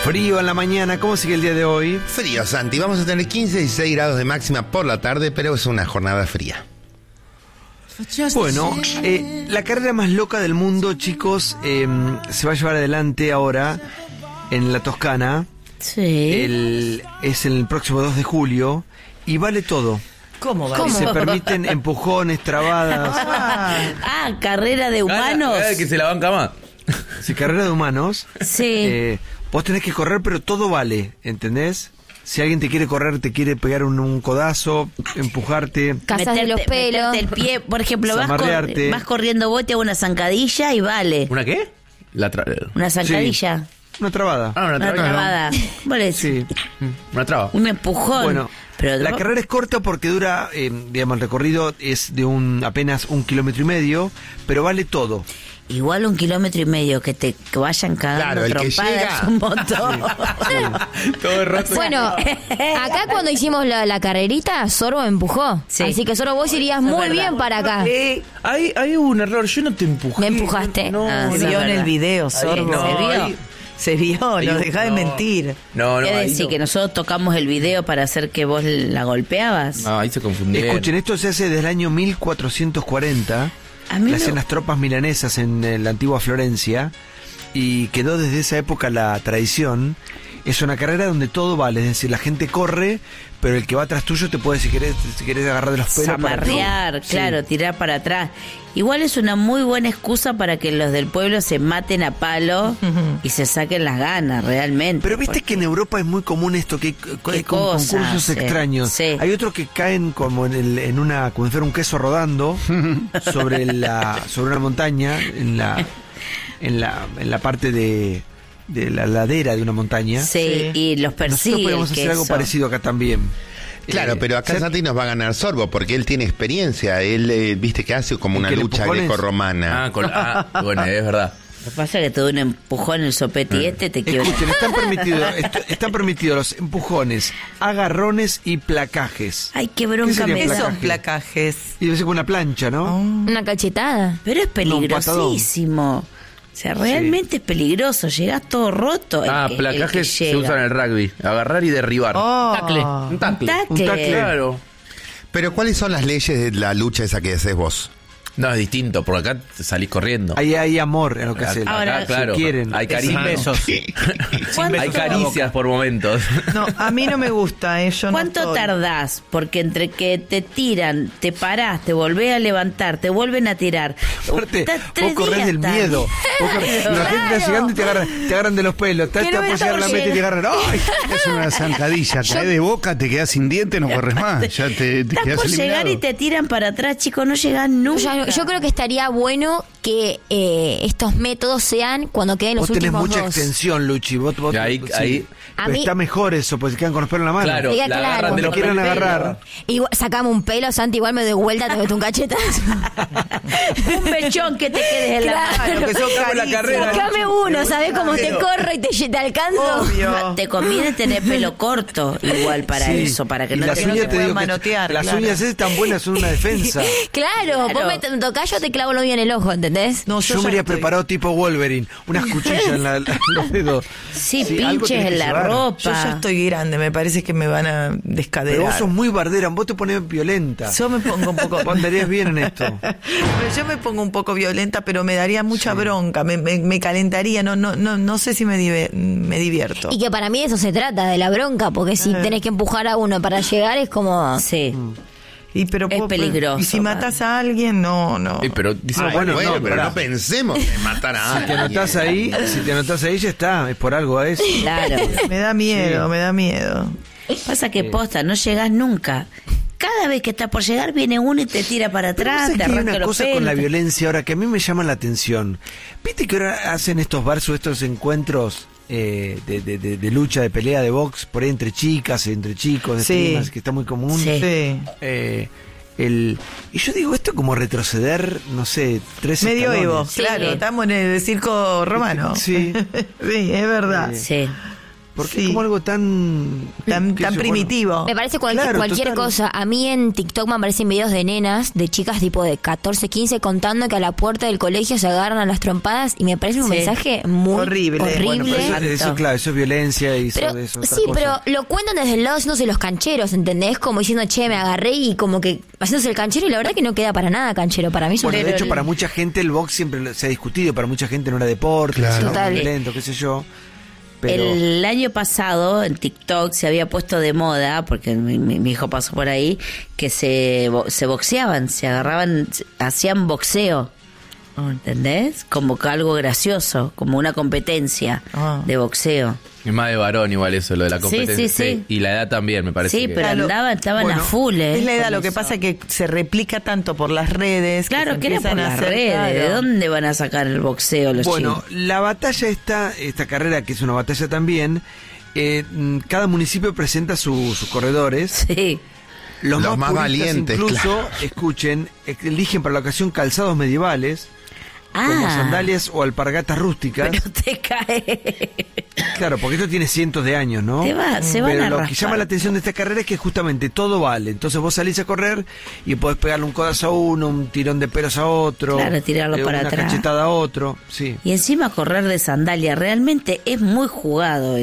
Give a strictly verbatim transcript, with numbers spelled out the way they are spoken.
Frío en la mañana, ¿cómo sigue el día de hoy? Frío, Santi. Vamos a tener quince, dieciséis grados de máxima por la tarde, pero es una jornada fría. Bueno, eh, la carrera más loca del mundo, chicos, eh, se va a llevar adelante ahora en la Toscana. Sí. El, es el próximo dos de julio y vale todo. ¿Cómo va? Y se permiten empujones, trabadas. Ah, ah, carrera de humanos. Ah, que se la banca más. Sí, carrera de humanos. Sí. Eh, vos tenés que correr, pero todo vale, ¿entendés? Si alguien te quiere correr, te quiere pegar un, un codazo, empujarte. Casas de los pelos. Meterte el pie, por ejemplo, vas, cor- Zamarrearte. vas corriendo vos, te hago una zancadilla y vale. ¿Una qué? La tra- Una zancadilla. Sí, una trabada. Ah, una Una traba. trabada. Vale, Sí. Una traba. un empujón. Bueno, pero la no- carrera es corta porque dura, eh, digamos, el recorrido es de un apenas un kilómetro y medio, pero vale todo. Igual un kilómetro y medio que te que vayan cagando Claro, el que trompadas llega. es un montón. Todo roto. Bueno, acá cuando hicimos la, la carrerita, Sorbo empujó. Sí. Así que Sorbo, vos irías Es muy verdad. bien para acá. Eh, hay, hay un error, yo no te empujé. Me empujaste. No, Ah, Se sí, vio es en el verdad. video, Ahí, Sorbo. no, ¿Se vio? ahí- Se vio, ahí no un- dejá de no. mentir. No, no, ¿Qué ahí decir? no. ¿Que nosotros tocamos el video para hacer que vos la golpeabas? No, ahí se confundieron. Escuchen, esto se hace desde el año mil cuatrocientos cuarenta. A mí La me- hacían las tropas milanesas en eh, la antigua Florencia y quedó desde esa época la tradición. Es una carrera donde todo vale, es decir, la gente corre, pero el que va atrás tuyo te puede, si querés, si querés agarrar de los pelos. para- Zamarrear, Sí. claro, tirar para atrás. Igual es una muy buena excusa para que los del pueblo se maten a palo y se saquen las ganas, realmente. Pero viste que en Europa es muy común esto, que hay, co- hay con- cosas, concursos sí, extraños. sí. Hay otros que caen como en, el, en una, como si fuera un queso rodando sobre la, sobre una montaña, en la, en la, en la parte de, de la ladera de una montaña. Sí, y los Nosotros persiguen. podemos hacer algo queso. parecido acá también. Claro, Eh, pero acá ser- Santi nos va a ganar Sorbo porque él tiene experiencia. Él, eh, viste que hace como ¿En una qué, lucha empujones? grecorromana. Ah, con- ah, bueno, es verdad. Lo que pasa es que te doy un empujón en el sopete y este te quiebra. Escuchen, están permitidos, est- están permitidos los empujones, agarrones y placajes. Ay, qué ¿Qué bronca sería me ¿Qué da. placaje? son placajes? Y debe ser como una plancha, ¿no? Una cachetada. Pero es No, un patadón. peligrosísimo. O sea, realmente es peligroso. Llegás todo roto. el Ah, que- el placajes que se llega. usan en el rugby. Agarrar y derribar. Oh. Tacle. Un tacle. Tacle. Un tacle. Claro. Pero ¿cuáles son las leyes de la lucha esa que haces vos? No, es distinto, porque acá te salís corriendo. Ahí hay amor en lo que Acá, hacen. Ahora, acá, claro. si quieren. Hay Sin caricias. besos. ¿Cuánto- Hay caricias por momentos. No, a mí no me gusta, eh, yo no ¿Cuánto estoy. tardás? Porque entre que te tiran, te parás, te volvés a levantar, te vuelven a tirar. Aparte, Estás vos tres corres días del tarde. miedo. Vos corres- la gente está llegando y te agarran, te agarran de los pelos. Estás Que está no por está llegar la por meta y te agarran. ¡Ay! Es una zancadilla, caes de boca, te quedas sin diente, no corres más. Ya te, te Estás quedas por eliminado. llegar y te tiran para atrás, chicos, no llegás nunca. Yo, yo creo que estaría bueno que eh, estos métodos sean cuando queden los Vos tenés últimos mucha dos. extensión, Luchi. Vos, vos- Y ahí- sí. ahí- A Pero mí- está mejor eso, porque se quedan con los pelos en la mano. Claro, Diga, la claro. agarran de Cuando los quieran pelos. agarrar. Igual, sacame un pelo, Santi, igual me doy vuelta, te meto un cachetazo. Un mechón que te quedes en la Claro. mano. Que son Sacame la caricias. carrera. Sacame uno, ¿sabés cómo te corro y te, te alcanzo? Obvio. Te conviene tener pelo corto igual para Sí. eso, para que Y no las te, uñas no te puedan digo que manotear, las claro. uñas esas tan buenas son una defensa. Claro, vos me, me tocás, yo te clavo lo bien en el ojo, ¿entendés? No, Yo ya me habría estoy- preparado tipo Wolverine, unas cuchillas en, la- en los dedos. Sí, Sí, algo pinches tenés en que la llevar. ropa. Yo ya estoy grande, me parece que me van a descaderar. Pero vos sos muy bardera, vos te pones violenta. Yo me pongo un poco... Vos andarías bien en esto. Bueno, yo me pongo un poco violenta, pero me daría mucha bronca, me, me, me calentaría, no, no, no, no sé si me, dive- me divierto. Y que para mí de eso se trata, de la bronca, porque si Eh. tenés que empujar a uno para llegar es como... Sí. Y, pero, Es puedo- peligroso, Y si matas a alguien, no, no. Sí, pero dice, Ah, bueno, bueno, no, pero pará. no pensemos en matar a Si te alguien. anotás ahí, si te anotás ahí ya está, es por algo es. Claro. Me da miedo, Sí. me da miedo. Pasa que posta, no llegás nunca. Cada vez que estás por llegar viene uno y te tira para Pero atrás, vos sabés te que hay arranca una los cosa pelos. con la te- violencia ahora que a mí me llama la atención. ¿Viste que ahora hacen estos versus, estos encuentros eh, de, de, de, de lucha, de pelea, de box, por ahí entre chicas, entre chicos, de Sí. primas, que está muy común? Sí. Sí. Eh, el, y yo digo, esto como retroceder, no sé, tres Medioevo, escalones. Sí. claro, estamos en el circo romano. Sí. Sí, es verdad. Sí. Porque Sí. es como algo tan... Tan, qué tan sé yo, primitivo. Me parece cualquier, Claro, cualquier total. cosa. A mí en TikTok me aparecen videos de nenas, de chicas tipo de catorce, quince, contando que a la puerta del colegio se agarran a las trompadas y me parece un Sí. mensaje muy Horrible. horrible. Bueno, pero eso, eso, claro, eso es violencia y Pero, eso es otra sí, cosa. pero lo cuentan desde el lado haciéndose los cancheros, ¿entendés? Como diciendo, che, me agarré y como que haciéndose el canchero y la verdad que no queda para nada canchero. Para mí es un Bueno, de Pero hecho, el- para mucha gente el box siempre se ha discutido, para mucha gente no era deporte, Claro. sino Total. violento, qué sé yo. Pero El año pasado en TikTok se había puesto de moda, porque mi, mi- mi hijo pasó por ahí, que se, bo- se boxeaban, se agarraban, se- hacían boxeo. ¿Entendés? Como que algo gracioso, como una competencia Ah. de boxeo. Es más de varón igual eso, lo de la Sí, competencia. sí, sí. Y la edad también, me parece. Sí, que- pero Claro. andaban, estaban Bueno, a full, ¿eh? Es la edad, con lo que eso. pasa que se replica tanto por las redes. Claro, se que era por empiezan a las hacer, redes. ¿De claro. dónde van a sacar el boxeo los bueno, chicos? la batalla esta, esta carrera que es una batalla también, eh, mm, cada municipio presenta su- sus corredores. Sí. Los, Los más puristas valientes, incluso, claro. escuchen, eligen para la ocasión calzados medievales, como Ah, sandalias o alpargatas rústicas. pero te cae. Claro, porque esto tiene cientos de años, ¿no? Te va- se van Pero a lo que raspar. llama la atención de esta carrera es que justamente todo vale. Entonces vos salís a correr y podés pegarle un codazo a uno, un tirón de pelos a otro. Claro, tirarlo para una atrás. cachetada a otro. Sí. Y encima correr de sandalia, realmente es muy jugado